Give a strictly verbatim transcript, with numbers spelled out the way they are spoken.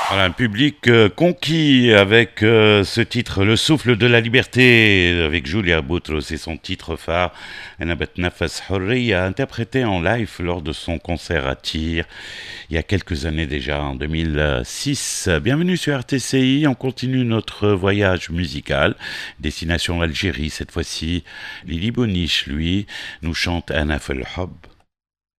Voilà, un public euh, conquis avec euh, ce titre, Le souffle de la liberté, avec Julia Boutros et son titre phare, Ana Betnafas Hurriya, interprété en live lors de son concert à Tyr, il y a quelques années déjà, en deux mille six. Bienvenue sur R T C I, on continue notre voyage musical, destination Algérie cette fois-ci. Lili Boniche, lui, nous chante Ana Fel Hob.